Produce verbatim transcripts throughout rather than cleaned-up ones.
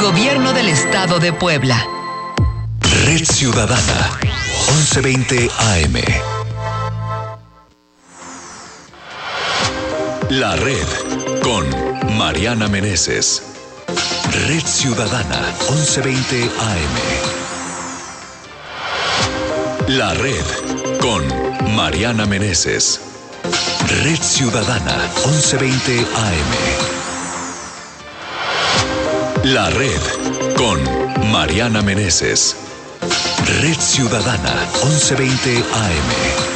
Gobierno del Estado de Puebla. Red Ciudadana, once veinte A M. La Red, con Mariana Meneses. Red Ciudadana, once veinte A M. La Red, con Mariana Meneses. Red Ciudadana, once veinte A M. La Red, con Mariana Meneses. Red Ciudadana, once veinte A M.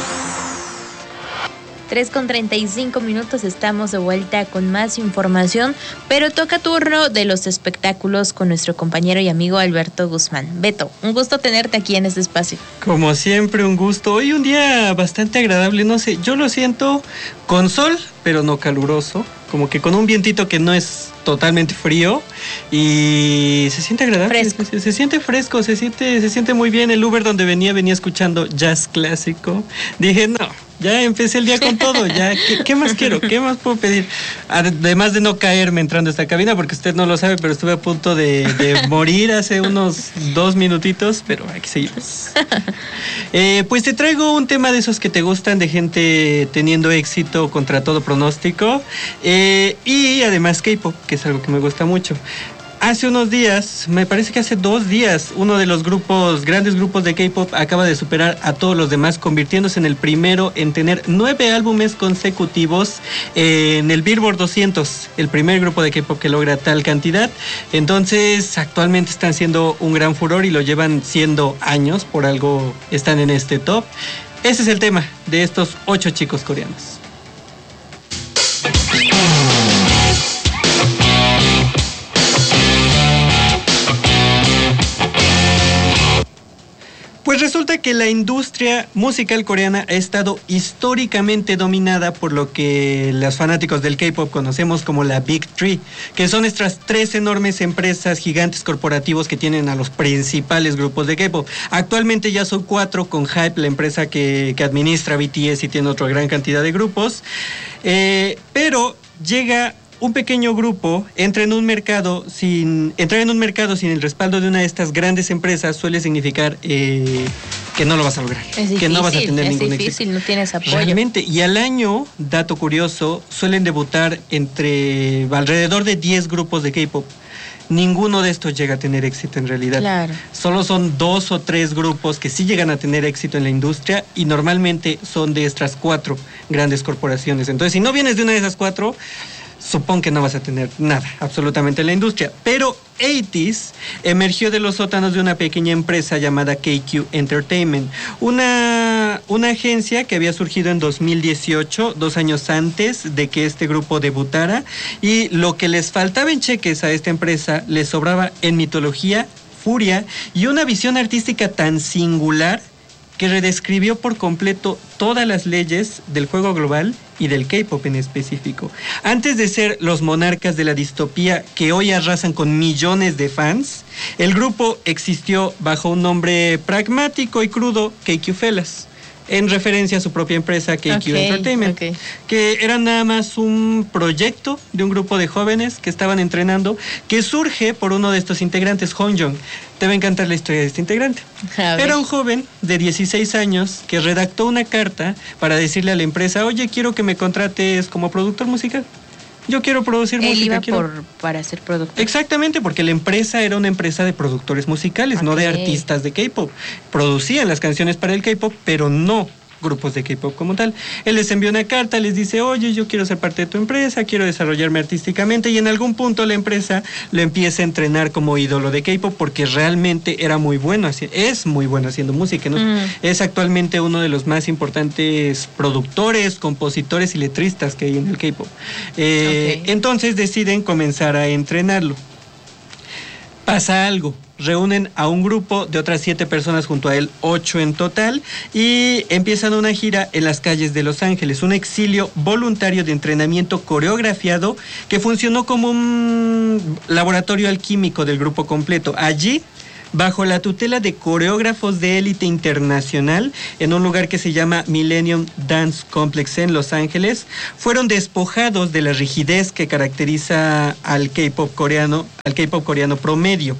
tres con treinta y cinco minutos, estamos de vuelta con más información, pero toca turno de los espectáculos con nuestro compañero y amigo Alberto Guzmán. Beto, un gusto tenerte aquí en este espacio. Como siempre, un gusto. Hoy un día bastante agradable, no sé, yo lo siento con sol, pero no caluroso, como que con un vientito que no es totalmente frío y se siente agradable, se, se, se siente fresco, se siente, se siente muy bien. El Uber donde venía, venía escuchando jazz clásico. Dije, no, ya empecé el día con todo, ya, ¿qué, qué más quiero? ¿Qué más puedo pedir? Además de no caerme entrando a esta cabina, porque usted no lo sabe, pero estuve a punto de, de morir hace unos dos minutitos, pero aquí seguimos. Eh, pues te traigo un tema de esos que te gustan, de gente teniendo éxito contra todo pronóstico, eh, y además K-pop, que es algo que me gusta mucho. Hace unos días, me parece que hace dos días, uno de los grupos, grandes grupos de K-pop acaba de superar a todos los demás, convirtiéndose en el primero en tener nueve álbumes consecutivos en el Billboard doscientos, el primer grupo de K-pop que logra tal cantidad. Entonces, actualmente están siendo un gran furor y lo llevan siendo años, por algo están en este top. Ese es el tema de estos ocho chicos coreanos. Pues resulta que la industria musical coreana ha estado históricamente dominada por lo que los fanáticos del K-pop conocemos como la Big Three, que son estas tres enormes empresas gigantes corporativos que tienen a los principales grupos de K-pop. Actualmente ya son cuatro, con HYBE, la empresa que, que administra B T S y tiene otra gran cantidad de grupos, eh, pero llega un pequeño grupo, entra en un mercado sin entrar en un mercado sin el respaldo de una de estas grandes empresas suele significar eh, que no lo vas a lograr, es difícil, que no vas a tener es ningún difícil, éxito. no tienes apoyo. Realmente, y al año, dato curioso, suelen debutar entre alrededor de diez grupos de K-pop. Ninguno de estos llega a tener éxito en realidad. Claro. Solo son dos o tres grupos que sí llegan a tener éxito en la industria y normalmente son de estas cuatro grandes corporaciones. Entonces, si no vienes de una de esas cuatro, supongo que no vas a tener nada, absolutamente, en la industria. Pero ochenta emergió de los sótanos de una pequeña empresa llamada K Q Entertainment, una, una agencia que había surgido en dos mil dieciocho, dos años antes de que este grupo debutara, y lo que les faltaba en cheques a esta empresa les sobraba en mitología, furia y una visión artística tan singular que redescribió por completo todas las leyes del juego global y del K-pop en específico. Antes de ser los monarcas de la distopía que hoy arrasan con millones de fans, el grupo existió bajo un nombre pragmático y crudo, K Q Fellas, en referencia a su propia empresa K Q okay, Entertainment, okay. que era nada más un proyecto de un grupo de jóvenes que estaban entrenando, que surge por uno de estos integrantes, Hongjoong. Te va a encantar la historia de este integrante. Era un joven de dieciséis años que redactó una carta para decirle a la empresa, oye, quiero que me contrates como productor musical. Yo quiero producir Él música. Él iba quiero... por, para ser productor. Exactamente, porque la empresa era una empresa de productores musicales, okay. no de artistas de K-pop. Producían las canciones para el K-pop, pero no grupos de K-pop como tal. Él les envió una carta, les dice, oye, yo quiero ser parte de tu empresa, quiero desarrollarme artísticamente, y en algún punto la empresa lo empieza a entrenar como ídolo de K-pop porque realmente era muy bueno, es muy bueno haciendo música, ¿no? Mm. Es actualmente uno de los más importantes productores, compositores y letristas que hay en el K-pop. Eh, okay. Entonces deciden comenzar a entrenarlo. Pasa algo. Reúnen a un grupo de otras siete personas junto a él, ocho en total, y empiezan una gira en las calles de Los Ángeles, un exilio voluntario de entrenamiento coreografiado que funcionó como un laboratorio alquímico del grupo completo. Allí bajo la tutela de coreógrafos de élite internacional en un lugar que se llama Millennium Dance Complex en Los Ángeles, fueron despojados de la rigidez que caracteriza al K-pop coreano, al K-pop coreano promedio.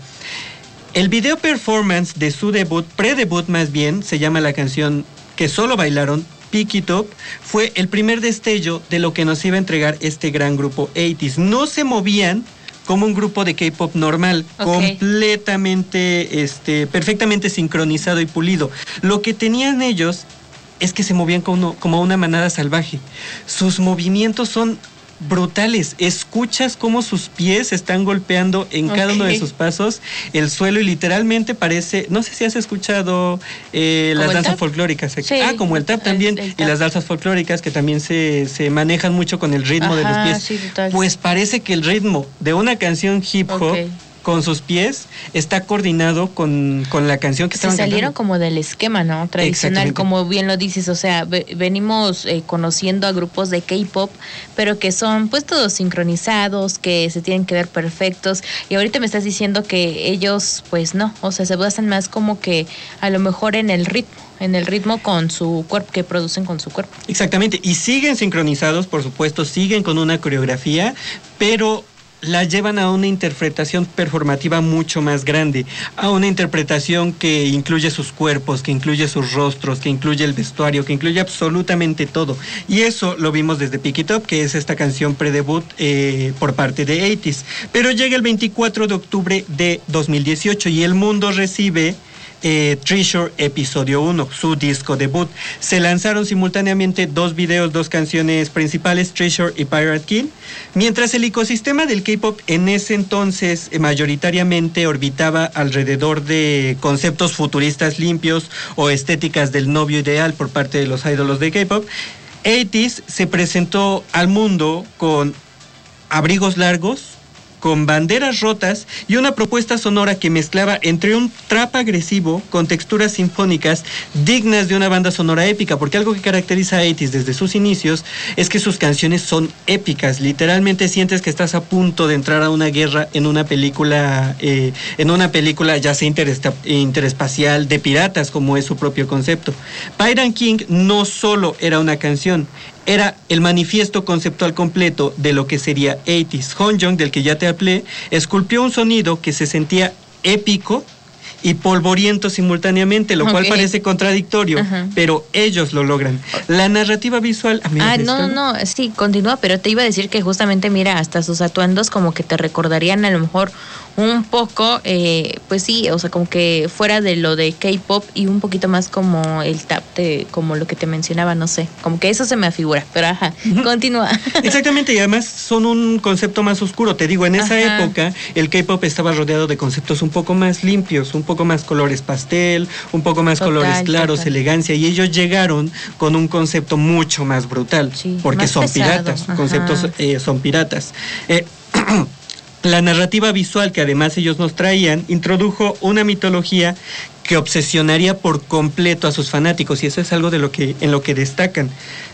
El video performance de su debut, pre-debut más bien, se llama la canción que solo bailaron, Pick It Up, fue el primer destello de lo que nos iba a entregar este gran grupo ochenta. No se movían como un grupo de K-pop normal, okay. completamente, este, perfectamente sincronizado y pulido. Lo que tenían ellos es que se movían como, como una manada salvaje. Sus movimientos son brutales. Escuchas cómo sus pies están golpeando en okay. cada uno de sus pasos el suelo y literalmente parece, no sé si has escuchado eh, las danzas tap? folclóricas. Sí, ah, como el tap también el, el tap. Y las danzas folclóricas que también se, se manejan mucho con el ritmo Ajá, de los pies. Sí, total. Pues parece que el ritmo de una canción hip hop okay. con sus pies está coordinado con, con la canción que estaban Se salieron cantando. Como del esquema, ¿no? Tradicional, como bien lo dices, o sea, ve, venimos eh, conociendo a grupos de K-pop, pero que son pues todos sincronizados, que se tienen que ver perfectos, y ahorita me estás diciendo que ellos pues no, o sea, se basan más como que a lo mejor en el ritmo, en el ritmo con su cuerpo, que producen con su cuerpo. Exactamente, y siguen sincronizados, por supuesto, siguen con una coreografía, pero la llevan a una interpretación performativa mucho más grande, a una interpretación que incluye sus cuerpos, que incluye sus rostros, que incluye el vestuario, que incluye absolutamente todo. Y eso lo vimos desde Pick It Up, que es esta canción pre-debut eh, por parte de ochenta. Pero llega el veinticuatro de octubre de dos mil dieciocho y el mundo recibe Eh, Treasure Episodio uno, su disco debut. Se lanzaron simultáneamente dos videos, dos canciones principales, Treasure y Pirate King, mientras el ecosistema del K-pop en ese entonces eh, mayoritariamente orbitaba alrededor de conceptos futuristas limpios o estéticas del novio ideal por parte de los ídolos de K-pop. ochenta se presentó al mundo con abrigos largos, con banderas rotas y una propuesta sonora que mezclaba entre un trap agresivo con texturas sinfónicas dignas de una banda sonora épica, porque algo que caracteriza a ochenta desde sus inicios es que sus canciones son épicas, literalmente sientes que estás a punto de entrar a una guerra en una película, eh, en una película ya sea interespacial de piratas, como es su propio concepto. Pirate King no solo era una canción, era el manifiesto conceptual completo de lo que sería ochenta. Honjong, del que ya te hablé, esculpió un sonido que se sentía épico y polvoriento simultáneamente, lo okay. cual parece contradictorio, Ajá. pero ellos lo logran. La narrativa visual... Ah, no, no, sí, continúa, pero te iba a decir que justamente, mira, hasta sus atuendos como que te recordarían a lo mejor un poco, eh, pues sí, o sea, como que fuera de lo de K-pop y un poquito más como el tap, de, como lo que te mencionaba, no sé, como que eso se me afigura, pero ajá, uh-huh. continúa. Exactamente, y además son un concepto más oscuro, te digo, en esa ajá. época el K-pop estaba rodeado de conceptos un poco más limpios, un poco más colores pastel, un poco más total, colores claros, total. elegancia, y ellos llegaron con un concepto mucho más brutal, sí, porque más son pesado. piratas, ajá. conceptos eh, son piratas. Eh, La narrativa visual que además ellos nos traían introdujo una mitología que obsesionaría por completo a sus fanáticos, y eso es algo de lo que, en lo que destacan.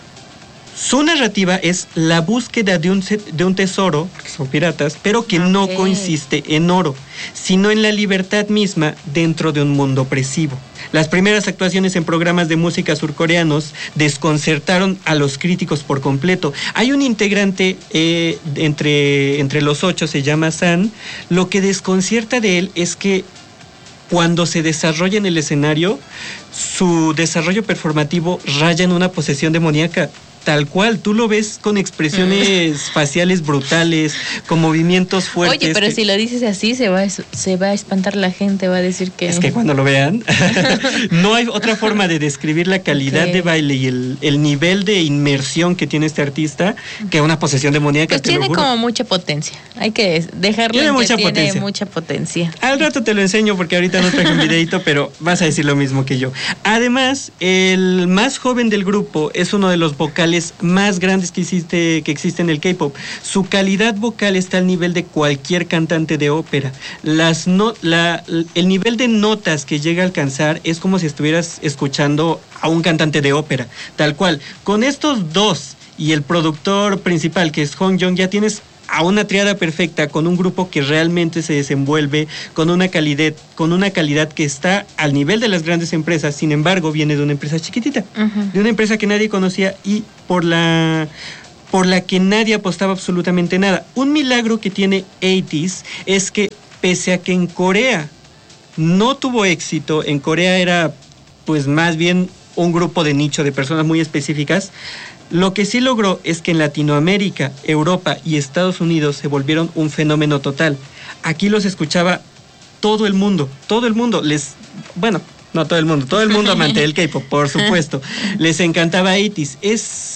Su narrativa es la búsqueda de un, de un tesoro, que son piratas, pero que okay. no consiste en oro, sino en la libertad misma dentro de un mundo opresivo. Las primeras actuaciones en programas de música surcoreanos desconcertaron a los críticos por completo. Hay un integrante eh, entre, entre los ocho, se llama San. Lo que desconcierta de él es que cuando se desarrolla en el escenario, su desarrollo performativo raya en una posesión demoníaca. Tal cual, tú lo ves con expresiones mm. faciales brutales, con movimientos fuertes. Oye, pero que... si lo dices así, se va, a, se va a espantar la gente, va a decir que... Es que cuando lo vean, no hay otra forma de describir la calidad okay. de baile y el, el nivel de inmersión que tiene este artista que una posesión demoníaca. Pues tiene como mucha potencia, hay que dejarlo tiene en mucha que potencia. tiene mucha potencia. Al rato te lo enseño porque ahorita no traje un videito, pero vas a decir lo mismo que yo. Además, el más joven del grupo es uno de los vocales más grandes que existe, que existe en el K-pop. Su calidad vocal está al nivel de cualquier cantante de ópera. Las no, la, el nivel de notas que llega a alcanzar es como si estuvieras escuchando a un cantante de ópera, tal cual. Con estos dos y el productor principal, que es Honjong, ya tienes a una triada perfecta con un grupo que realmente se desenvuelve con una calidad, con una calidad que está al nivel de las grandes empresas. Sin embargo, viene de una empresa chiquitita, uh-huh. de una empresa que nadie conocía y por la por la que nadie apostaba absolutamente nada. Un milagro que tiene ochenta es que pese a que en Corea no tuvo éxito, en Corea era pues más bien un grupo de nicho de personas muy específicas, lo que sí logró es que en Latinoamérica, Europa y Estados Unidos se volvieron un fenómeno total. Aquí los escuchaba todo el mundo, todo el mundo, les, bueno, no todo el mundo, todo el mundo amante del K-pop, por supuesto, les encantaba ochenta. Es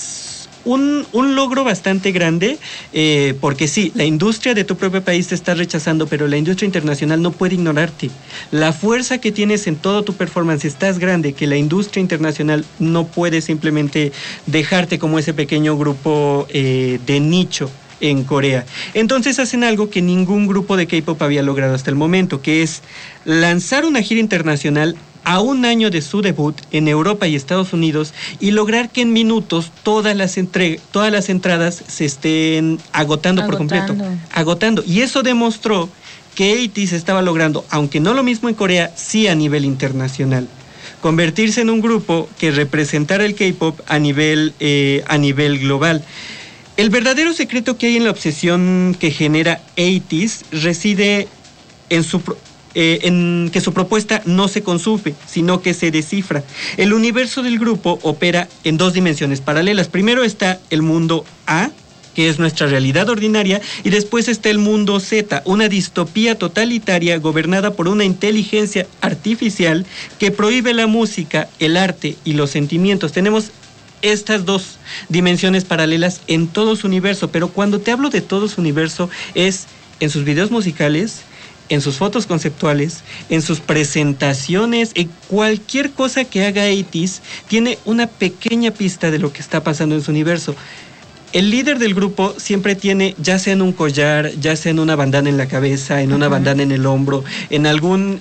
un, un logro bastante grande, eh, porque sí, la industria de tu propio país te está rechazando, pero la industria internacional no puede ignorarte. La fuerza que tienes en todo tu performance es tan grande que la industria internacional no puede simplemente dejarte como ese pequeño grupo eh, de nicho en Corea. Entonces hacen algo que ningún grupo de K-pop había logrado hasta el momento, que es lanzar una gira internacional a un año de su debut en Europa y Estados Unidos y lograr que en minutos todas las, entre- todas las entradas se estén agotando, agotando por completo. Agotando. Y eso demostró que ochenta se estaba logrando, aunque no lo mismo en Corea, sí a nivel internacional. Convertirse en un grupo que representara el K-pop a nivel, eh, a nivel global. El verdadero secreto que hay en la obsesión que genera ochenta reside en su... Pro- Eh, en que su propuesta no se consume, sino que se descifra. El universo del grupo opera en dos dimensiones paralelas. Primero está el mundo A, que es nuestra realidad ordinaria, y después está el mundo Z, una distopía totalitaria gobernada por una inteligencia artificial que prohíbe la música, el arte y los sentimientos. Tenemos estas dos dimensiones paralelas en todo su universo, pero cuando te hablo de todo su universo es en sus videos musicales, en sus fotos conceptuales, en sus presentaciones, en cualquier cosa que haga ochenta, tiene una pequeña pista de lo que está pasando en su universo. El líder del grupo siempre tiene, ya sea en un collar, ya sea en una bandana en la cabeza, en una uh-huh. bandana en el hombro, en algún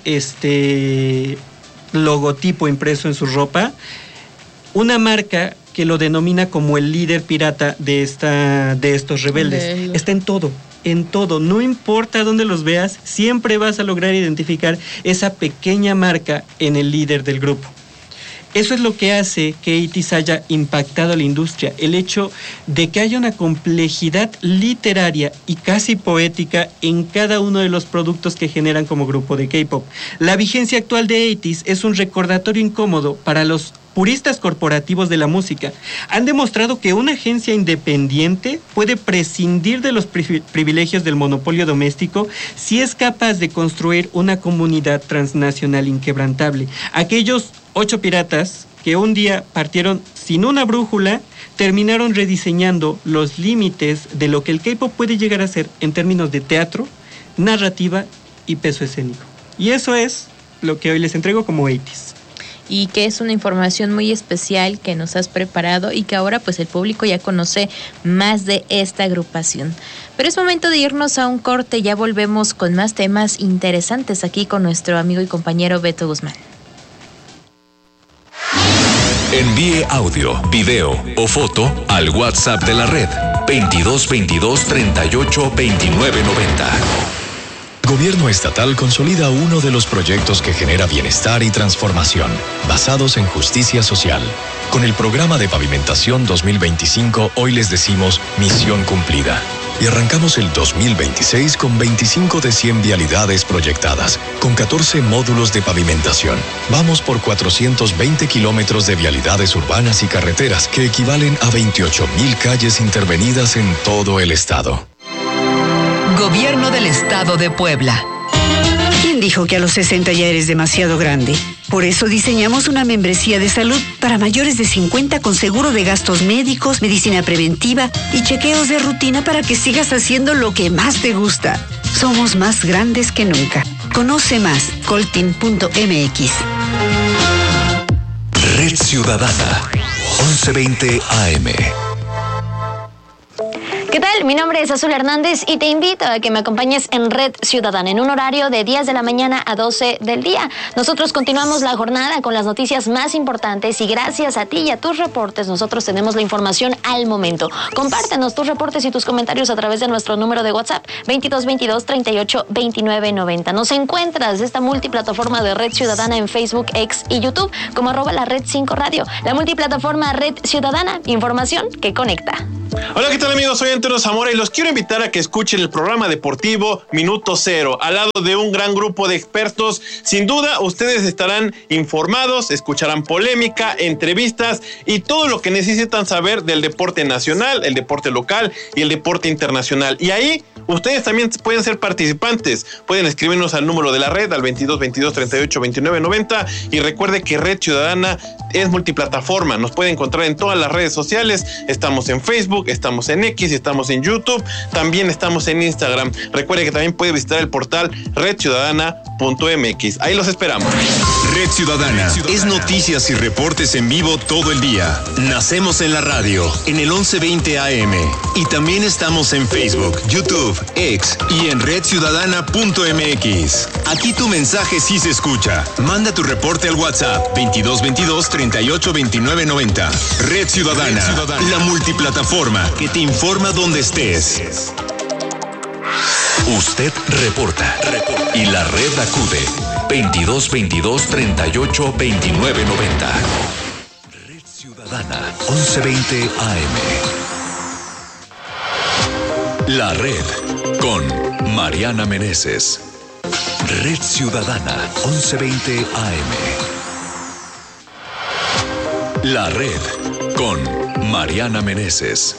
este logotipo impreso en su ropa, una marca que lo denomina como el líder pirata de, esta, de estos rebeldes. De Está en todo. En todo, no importa dónde los veas, siempre vas a lograr identificar esa pequeña marca en el líder del grupo. Eso es lo que hace que ochenta haya impactado a la industria, el hecho de que haya una complejidad literaria y casi poética en cada uno de los productos que generan como grupo de K-pop. La vigencia actual de ochenta es un recordatorio incómodo para los puristas corporativos de la música. Han demostrado que una agencia independiente puede prescindir de los privilegios del monopolio doméstico si es capaz de construir una comunidad transnacional inquebrantable. Aquellos ocho piratas que un día partieron sin una brújula terminaron rediseñando los límites de lo que el K-pop puede llegar a ser en términos de teatro, narrativa y peso escénico. Y eso es lo que hoy les entrego como ochenta. Y que es una información muy especial que nos has preparado y que ahora pues el público ya conoce más de esta agrupación. Pero es momento de irnos a un corte, ya volvemos con más temas interesantes aquí con nuestro amigo y compañero Beto Guzmán. Envíe audio, video o foto al WhatsApp de la red veintidós veintidós treinta y ocho veintinueve noventa. Gobierno estatal consolida uno de los proyectos que genera bienestar y transformación, basados en justicia social. Con el programa de pavimentación dos mil veinticinco, hoy les decimos misión cumplida. Y arrancamos el dos mil veintiséis con veinticinco de cien vialidades proyectadas, con catorce módulos de pavimentación. Vamos por cuatrocientos veinte kilómetros de vialidades urbanas y carreteras, que equivalen a veintiocho mil calles intervenidas en todo el estado. Gobierno del Estado de Puebla. ¿Quién dijo que a los sesenta ya eres demasiado grande? Por eso diseñamos una membresía de salud para mayores de cincuenta con seguro de gastos médicos, medicina preventiva y chequeos de rutina para que sigas haciendo lo que más te gusta. Somos más grandes que nunca. Conoce más, coltin punto m x. Red Ciudadana, once veinte A M. ¿Qué tal? tal? Mi nombre es Azul Hernández y te invito a que me acompañes en Red Ciudadana en un horario de diez de la mañana a doce del día. Nosotros continuamos la jornada con las noticias más importantes y gracias a ti y a tus reportes nosotros tenemos la información al momento. Compártenos tus reportes y tus comentarios a través de nuestro número de WhatsApp veintidós veintidós treinta y ocho veintinueve noventa. Nos encuentras esta multiplataforma de Red Ciudadana en Facebook, X y YouTube como arroba la Red cinco Radio. La multiplataforma Red Ciudadana, información que conecta. Hola, ¿qué tal amigos? Soy Antonio Zamora y los quiero invitar a que escuchen el programa deportivo Minuto Cero, al lado de un gran grupo de expertos. Sin duda, ustedes estarán informados, escucharán polémica, entrevistas y todo lo que necesitan saber del deporte nacional, el deporte local y el deporte internacional. Y ahí, ustedes también pueden ser participantes. Pueden escribirnos al número de la red, al veintidós veintidós treinta y ocho veintinueve noventa. Y recuerde que Red Ciudadana es multiplataforma. Nos puede encontrar en todas las redes sociales. Estamos en Facebook, estamos en X, estamos en YouTube, también estamos en Instagram. Recuerde que también puede visitar el portal red ciudadana punto m x. Ahí los esperamos. Red Ciudadana es noticias y reportes en vivo todo el día. Nacemos en la radio, en el once veinte A M. Y también estamos en Facebook, YouTube, X y en red ciudadana punto m x. Aquí tu mensaje sí se escucha. Manda tu reporte al WhatsApp veintidós veintidós treinta y ocho veintinueve noventa. Red Ciudadana, Red Ciudadana, la multiplataforma que te informa donde estés. Usted reporta, reporta y la red acude. veintidós veintidós treinta y ocho veintinueve noventa. Red Ciudadana, once veinte A M. La red con Mariana Meneses. Red Ciudadana, once veinte A M. La red con Mariana Meneses.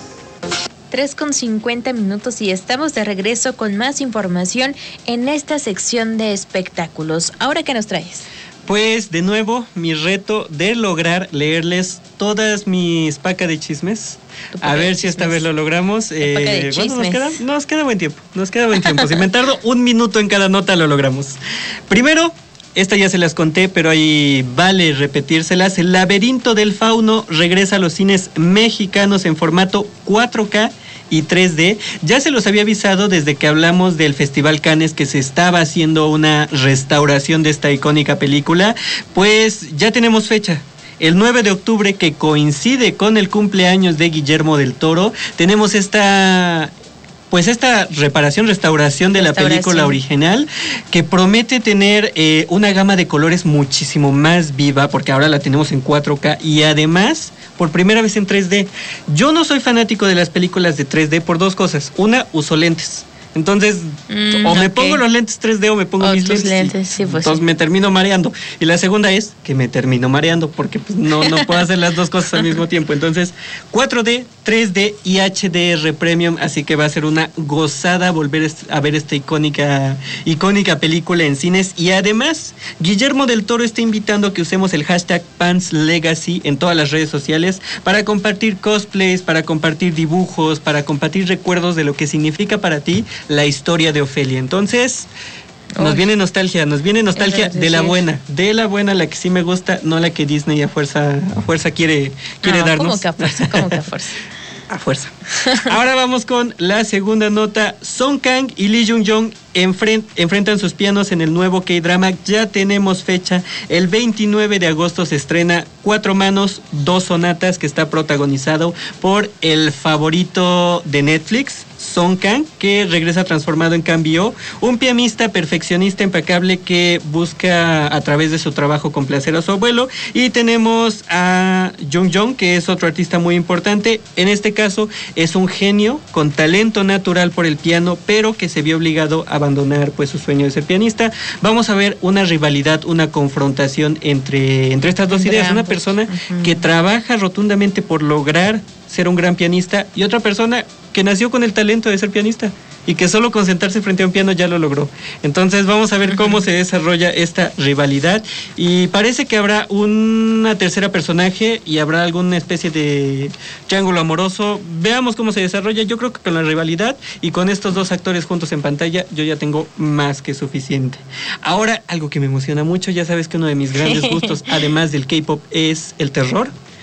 tres con cincuenta minutos y estamos de regreso con más información en esta sección de espectáculos. ¿Ahora qué nos traes? Pues de nuevo mi reto de lograr leerles todas mis pacas de chismes. A ver si esta vez lo logramos. Eh, ¿Cuánto nos queda? Nos queda buen tiempo. Nos queda buen tiempo. Si me tardo un minuto en cada nota lo logramos. Primero, esta ya se las conté, pero ahí vale repetírselas. El Laberinto del Fauno regresa a los cines mexicanos en formato cuatro K y tres D. Ya se los había avisado desde que hablamos del Festival Cannes que se estaba haciendo una restauración de esta icónica película. Pues ya tenemos fecha. El nueve de octubre, que coincide con el cumpleaños de Guillermo del Toro, tenemos esta... Pues esta reparación, restauración de restauración. la película original, que promete tener eh, una gama de colores muchísimo más viva, porque ahora la tenemos en cuatro K y además, por primera vez en tres D. Yo no soy fanático de las películas de tres D por dos cosas. Una, uso lentes. Entonces, mm, o me okay. pongo los lentes tres D o me pongo o mis lentes. lentes sí, pues entonces sí. me termino mareando. Y la segunda es que me termino mareando porque pues, no, no puedo hacer las dos cosas al mismo tiempo. Entonces, cuatro D, tres D y H D R Premium. Así que va a ser una gozada volver a ver esta icónica, icónica película en cines. Y además, Guillermo del Toro está invitando a que usemos el hashtag PantsLegacy en todas las redes sociales para compartir cosplays, para compartir dibujos, para compartir recuerdos de lo que significa para ti la historia de Ofelia. Entonces, nos Uy. viene nostalgia, nos viene nostalgia de la buena, de la buena, la que sí me gusta, no la que Disney a fuerza, a fuerza quiere, quiere no, darnos. ¿Cómo que a fuerza? ¿Cómo que a fuerza? A fuerza. Ahora vamos con la segunda nota. Song Kang y Lee Jung Jong enfrent, enfrentan sus pianos en el nuevo K-drama. Ya tenemos fecha. El veintinueve de agosto se estrena Cuatro Manos, Dos Sonatas, que está protagonizado por el favorito de Netflix, Song Kang, que regresa transformado en Cambio, un pianista perfeccionista impecable que busca a través de su trabajo complacer a su abuelo. Y tenemos a Jung Jong, que es otro artista muy importante. En este caso es un genio con talento natural por el piano, pero que se vio obligado a abandonar pues su sueño de ser pianista. Vamos a ver una rivalidad, una confrontación entre, entre estas dos ideas. Una persona uh-huh. que trabaja rotundamente por lograr ser un gran pianista y otra persona que nació con el talento de ser pianista y que solo con sentarse frente a un piano ya lo logró. Entonces vamos a ver cómo se desarrolla esta rivalidad y parece que habrá una tercera personaje y habrá alguna especie de triángulo amoroso. Veamos cómo se desarrolla. Yo creo que con la rivalidad y con estos dos actores juntos en pantalla yo ya tengo más que suficiente. Ahora, algo que me emociona mucho, ya sabes que uno de mis grandes gustos, además del K-pop, es el terror.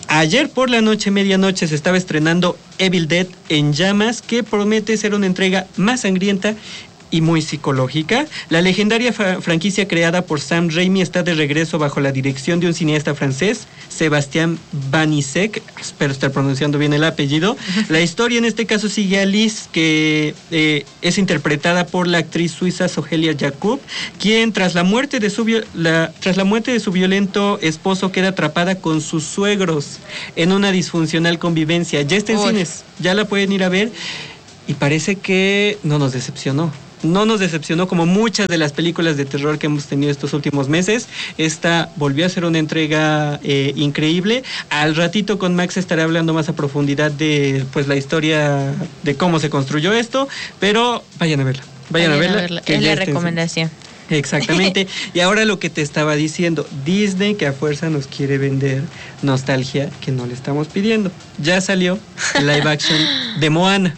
Ayer por la noche, medianoche, se estaba estrenando Evil Dead en llamas, que promete ser una entrega más sangrienta y muy psicológica. La legendaria fa- franquicia creada por Sam Raimi está de regreso bajo la dirección de un cineasta francés, Sébastien Banissek, espero estar pronunciando bien el apellido. La historia en este caso sigue a Liz, que eh, es interpretada por la actriz suiza Sohelia Jacob, quien tras la muerte de su vi- la, tras la muerte de su violento esposo queda atrapada con sus suegros en una disfuncional convivencia. Ya está en Uy. cines, ya la pueden ir a ver y parece que no nos decepcionó. No nos decepcionó como muchas de las películas de terror que hemos tenido estos últimos meses. Esta volvió a ser una entrega eh, increíble. Al ratito con Max estaré hablando más a profundidad de pues la historia de cómo se construyó esto, pero vayan a verla. Vayan, vayan a verla. A verla. Que es la recomendación. Exactamente. Y ahora lo que te estaba diciendo, Disney que a fuerza nos quiere vender nostalgia que no le estamos pidiendo. Ya salió live action de Moana.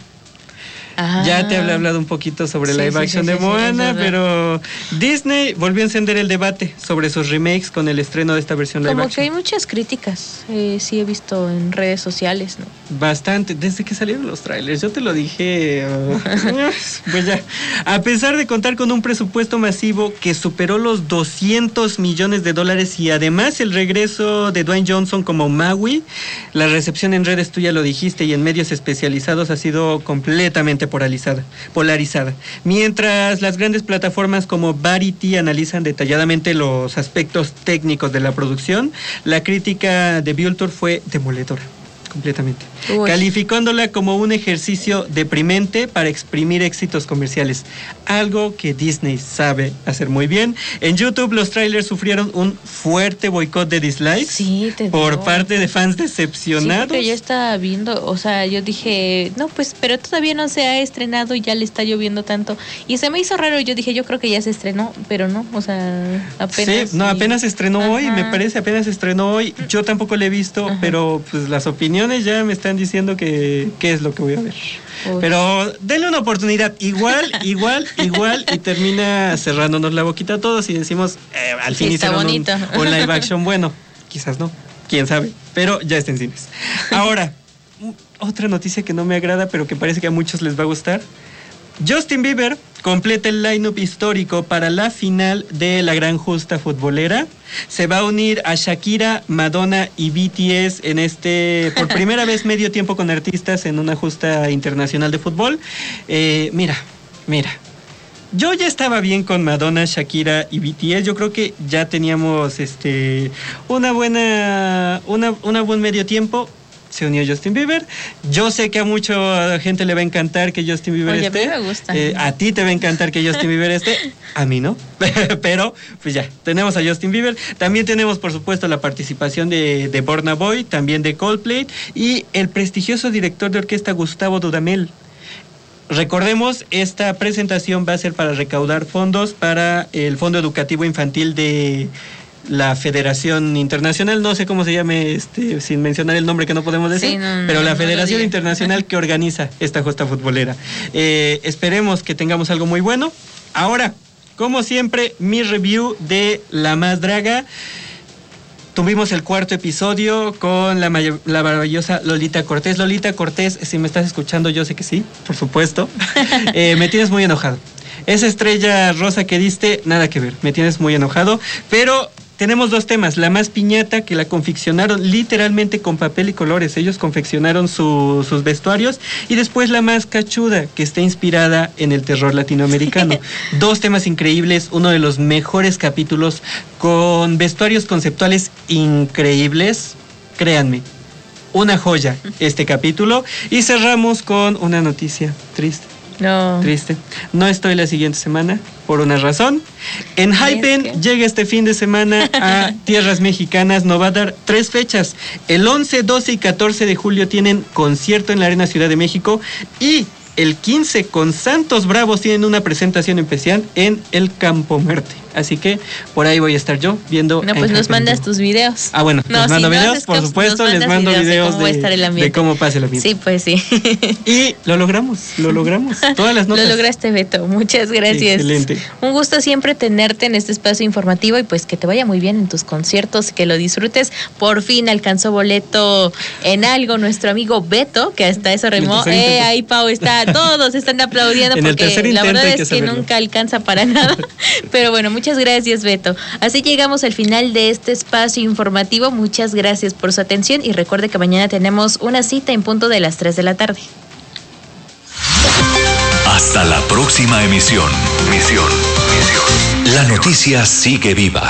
Ah. Ya te había hablado un poquito sobre sí, live action sí, sí, de sí, Moana, sí, pero Disney volvió a encender el debate sobre sus remakes con el estreno de esta versión live Como action. Como que hay muchas críticas, eh, sí he visto en redes sociales, ¿no? Bastante, desde que salieron los trailers, yo te lo dije, uh, pues ya. A pesar de contar con un presupuesto masivo que superó los doscientos millones de dólares y además el regreso de Dwayne Johnson como Maui, la recepción en redes, tú ya lo dijiste, y en medios especializados ha sido completamente polarizada, polarizada. Mientras las grandes plataformas como Variety analizan detalladamente los aspectos técnicos de la producción, la crítica de Vulture fue demoledora. Completamente. Uy. Calificándola como un ejercicio deprimente para exprimir éxitos comerciales. Algo que Disney sabe hacer muy bien. En YouTube los trailers sufrieron un fuerte boicot de dislikes sí, te por digo. parte de fans decepcionados. Sí, porque yo estaba viendo, o sea, yo dije, no, pues, pero todavía no se ha estrenado y ya le está lloviendo tanto. Y se me hizo raro, yo dije, yo creo que ya se estrenó, pero no, o sea, apenas. Sí, no, y... apenas se estrenó Ajá. hoy, me parece, apenas se estrenó hoy. Yo tampoco le he visto, Ajá. pero pues las opiniones ya me están diciendo que qué es lo que voy a ver. Uy. Pero denle una oportunidad, igual, igual, igual, y termina cerrándonos la boquita a todos y decimos, eh, al fin sí, hicieron un, un live action bueno. Quizás no, quién sabe, pero ya está en cines. Ahora, otra noticia que no me agrada, pero que parece que a muchos les va a gustar. Justin Bieber completa el line-up histórico para la final de la Gran Justa Futbolera. Se va a unir a Shakira, Madonna y B T S en este, por primera vez, medio tiempo con artistas en una justa internacional de fútbol. Eh, mira, mira. Yo ya estaba bien con Madonna, Shakira y B T S. Yo creo que ya teníamos este una buena, una, una buen medio tiempo. Se unió Justin Bieber. Yo sé que a mucha gente le va a encantar que Justin Bieber Oye, esté. A mí me gusta. Eh, a ti te va a encantar que Justin Bieber esté. A mí no. Pero, pues ya, tenemos a Justin Bieber. También tenemos, por supuesto, la participación de, de Burna Boy, también de Coldplay y el prestigioso director de orquesta Gustavo Dudamel. Recordemos, esta presentación va a ser para recaudar fondos para el Fondo Educativo Infantil de la Federación Internacional, no sé cómo se llame, este, sin mencionar el nombre que no podemos decir, sí, no, pero no, la Federación no Internacional que organiza esta justa futbolera. Eh, esperemos que tengamos algo muy bueno. Ahora, como siempre, mi review de La Más Draga. Tuvimos el cuarto episodio con la, may- la maravillosa Lolita Cortés. Lolita Cortés, si me estás escuchando, yo sé que sí, por supuesto. eh, me tienes muy enojado. Esa estrella rosa que diste, nada que ver, me tienes muy enojado, pero tenemos dos temas. La más piñata, que la confeccionaron literalmente con papel y colores, ellos confeccionaron su, sus vestuarios, y después la más cachuda, que está inspirada en el terror latinoamericano. Dos temas increíbles, uno de los mejores capítulos, con vestuarios conceptuales increíbles, créanme, una joya este capítulo. Y cerramos con una noticia triste. No. Triste. No estoy la siguiente semana por una razón. En Hypen es que... llega este fin de semana a tierras mexicanas. Nos va a dar tres fechas. El once, doce y catorce de julio tienen concierto en la Arena Ciudad de México. Y el quince con Santos Bravos tienen una presentación especial en el Campo Marte. Así que por ahí voy a estar yo viendo. No, pues nos mandas tus videos. Ah, bueno, no, les mando si videos, por supuesto, les mando videos, videos de, de, de cómo pasa el ambiente. Sí, pues sí. Y lo logramos, lo logramos. Todas las notas. Lo lograste, Beto. Muchas gracias. Sí, excelente. Un gusto siempre tenerte en este espacio informativo y pues que te vaya muy bien en tus conciertos, que lo disfrutes. Por fin alcanzó boleto en algo nuestro amigo Beto, que hasta eso remó. Eh, ahí Pau está, todos están aplaudiendo porque la verdad es que saberlo. Nunca alcanza para nada. Pero bueno, muchas gracias, Beto. Así llegamos al final de este espacio informativo. Muchas gracias por su atención y recuerde que mañana tenemos una cita en punto de las tres de la tarde. Hasta la próxima emisión. Misión. Misión. La noticia sigue viva.